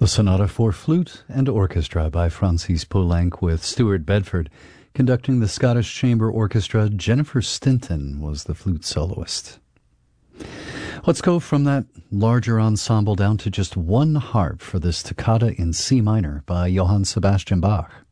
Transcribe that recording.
A sonata for flute and orchestra by Francis Poulenc with Stuart Bedford. Conducting the Scottish Chamber Orchestra, Jennifer Stinton was the flute soloist. Let's go from that larger ensemble down to just one harp for this toccata in C minor by Johann Sebastian Bach.